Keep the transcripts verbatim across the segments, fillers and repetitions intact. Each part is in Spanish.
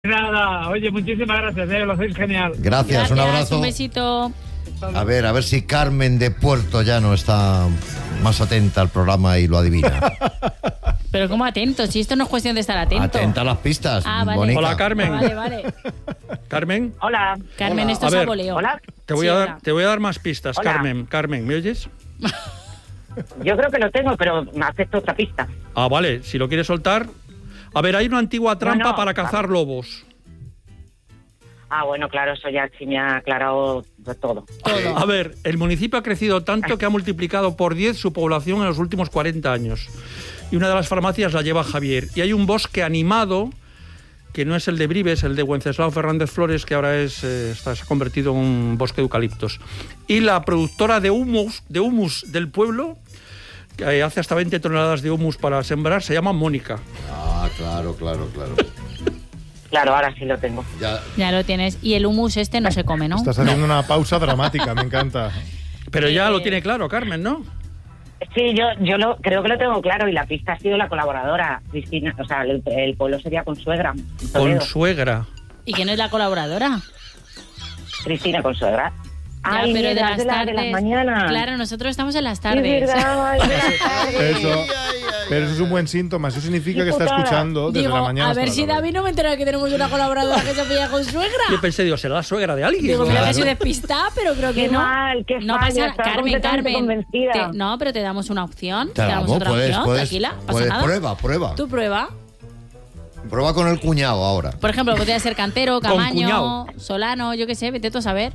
Nada, oye, muchísimas gracias, eh, lo hacéis genial. Gracias, Gracias, un abrazo. Un besito. A ver, a ver si Carmen de Puerto Llano está más atenta al programa y lo adivina. Pero como atento, si esto no es cuestión de estar atento. Atenta a las pistas. Ah, vale. Bonica. Hola, Carmen. Vale, vale. Carmen, Hola. Carmen, Hola. esto A es a ver. voleo. Hola. te voy, Sí, a hola. dar, te voy a dar más pistas. Hola. Carmen, Carmen, ¿me oyes? Yo creo que lo tengo, pero me acepto otra pista. Ah, vale, si lo quieres soltar. A ver, hay una antigua trampa no, para cazar lobos. Ah, bueno, claro, eso ya sí me ha aclarado de todo. Todo. A ver, el municipio ha crecido tanto que ha multiplicado por diez su población en los últimos cuarenta años. Y una de las farmacias la lleva Javier. Y hay un bosque animado, que no es el de Brives, el de Wenceslao Fernández Flores, que ahora es, eh, está, se ha convertido en un bosque de eucaliptos. Y la productora de humus, de humus del pueblo, que hace hasta veinte toneladas de humus para sembrar, se llama Mónica. Ah, claro, claro, claro. Claro, ahora sí lo tengo. Ya, Ya lo tienes. Y el humus este no se come, ¿no? Estás haciendo una pausa dramática, me encanta. Pero ya Eh, lo tiene claro, Carmen, ¿no? Sí, yo yo lo, creo que lo tengo claro y la pista ha sido la colaboradora, Cristina. O sea, el, el pueblo sería Consuegra. Toledo. Consuegra. ¿Y quién es la colaboradora? Cristina Consuegra. Ya, Ay, pero de mira, las de, la- tardes. de las mañanas. Claro, nosotros estamos en las Es tardes. verdad, es verdad. Eso, pero eso es un buen síntoma. Eso significa que está Putada. escuchando desde Digo, la mañana. a hasta ver la si tarde. David no me entera que tenemos una colaboradora que se pilla con suegra. Yo pensé, digo, será la suegra de alguien. Digo, mira Claro. que soy despistada, pero creo que Qué no. mal, qué no falla, pasa estaba Carmen, completamente Carmen. convencida. te- no, pero te damos una opción. te Te, damos damos, otra puedes, opción. puedes, Tranquila, pasa puedes, nada. prueba, prueba. Tú prueba. Prueba con el cuñado ahora. Por ejemplo, podría ser Cantero, Con Camaño, cuñado. Solano, yo qué sé, vete tú a saber.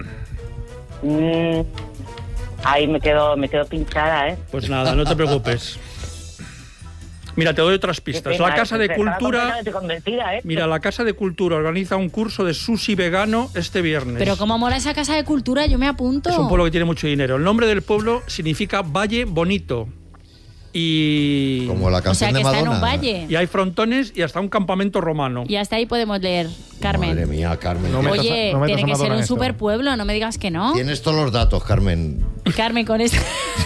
Mm, ahí me quedo, me quedo pinchada, ¿eh? Pues nada, no te preocupes. Mira, te doy otras Qué pistas. pena, La Casa de estaba Cultura... completamente convencida, ¿eh? Mira, la Casa de Cultura organiza un curso de sushi vegano este viernes. Pero como mola esa casa de cultura, yo me apunto. Es un pueblo que tiene mucho dinero. El nombre del pueblo significa Valle Bonito. Y... Como la O sea, canción que de está Madonna. en un valle. y hay frontones y hasta un campamento romano. Y hasta ahí podemos leer, Carmen. Madre mía, Carmen. No metas a- Oye, no metas tiene a que ser Madonna un en esto. super pueblo, no me digas que no. Tienes todos los datos, Carmen. Carmen, con esto.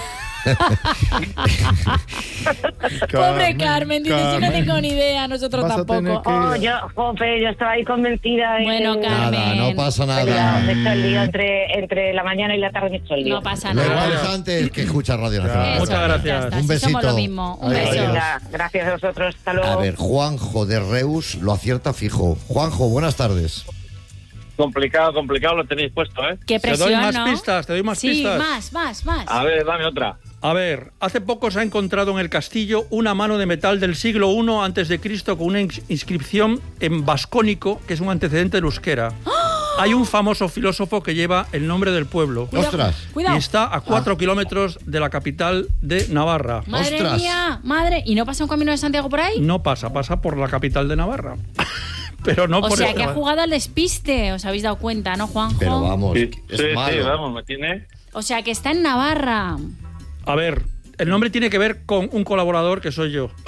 Pobre Carmen, dice, si no tengo ni idea, nosotros Vas a tampoco. tener que- Oh, yo, jope, yo estaba ahí convencida. Bueno, en- Carmen. Nada, no pasa Me he nada. hecho el lío entre, entre la mañana y la tarde, me he hecho el lío. No pasa Lo nada. igual es antes que escucha Radio Nacional. Eso, Muchas gracias. ya está, Un si besito. somos lo mismo. Un Adiós. beso. Venga, gracias a vosotros, hasta luego. A ver, Juanjo de Reus lo acierta fijo. Juanjo, buenas tardes. Complicado, complicado lo tenéis puesto, ¿eh? Qué Te doy presión, más ¿no? pistas, te doy más sí, pistas. más, más, más. A ver, dame otra. A ver, hace poco se ha encontrado en el castillo una mano de metal del siglo primero antes de Cristo con una ins- inscripción en vascónico, que es un antecedente del euskera. Hay un famoso filósofo que lleva el nombre del pueblo. Cuidado, Ostras. Cuidado. Y está a cuatro kilómetros de la capital de Navarra. Madre Ostras. mía, madre. ¿Y no pasa un camino de Santiago por ahí? No pasa, pasa por la capital de Navarra. Pero no o por sea, este- que ha jugado al despiste, os habéis dado cuenta, ¿no, Juanjo? Pero vamos, Sí, es sí, malo. sí, vamos, me tiene... O sea, que está en Navarra. A ver, el nombre tiene que ver con un colaborador que soy yo.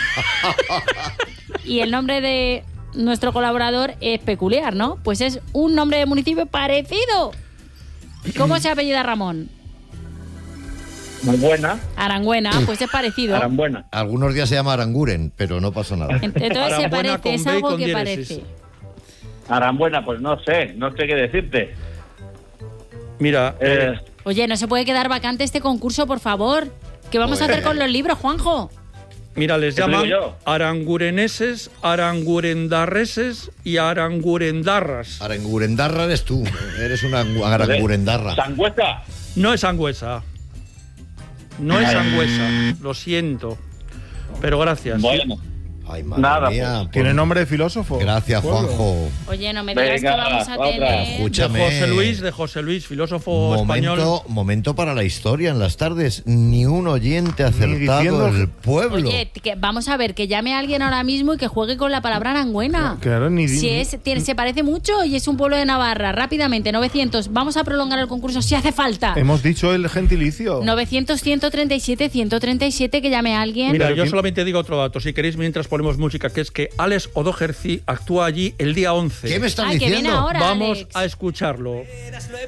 Y el nombre de nuestro colaborador es peculiar, ¿no? Pues es un nombre de municipio parecido. ¿Cómo se apellida Ramón? Muy buena, Arangüena, pues es parecido. Arambuena. Algunos días se llama Aranguren, pero no pasa nada. Entonces se Arambuena parece, con es B y algo con que diéresis. parece. Arambuena, pues no sé, no sé qué decirte. Mira, Eh, Oye, no se puede quedar vacante este concurso, por favor. ¿Qué vamos a Joder. hacer con los libros, Juanjo? mira, les ¿Qué te llaman digo yo? arangureneses, arangurendarreses y arangurendarras. Arangurendarra eres tú. Eres una arangurendarra. Sangüesa. No es Angüesa. No es Angüesa. Lo siento. Pero gracias. Bueno, Ay, madre Nada, mía. pues. Tiene nombre de filósofo. Gracias, Pueblo. Juanjo. Oye, no me digas Venga, que vamos a otra. tener... De Escúchame. José Luis, de José Luis, filósofo español. Momento, momento para la historia en las tardes. Ni un oyente acertado diciendo- el pueblo. Oye, que vamos a ver, que llame a alguien ahora mismo y que juegue con la palabra arangüena. Claro, ni- Si ni- es, tiene- se parece mucho y es un pueblo de Navarra. Rápidamente, novecientos. Vamos a prolongar el concurso si hace falta. Hemos dicho el gentilicio. novecientos, ciento treinta y siete, ciento treinta y siete, que llame a alguien. Mira, Pero yo quién- solamente digo otro dato, si queréis, mientras ponemos música, que es que Alex O'Doherty actúa allí el día once. ¿Qué me estás Ah, que diciendo? viene ahora, Vamos Alex. a escucharlo.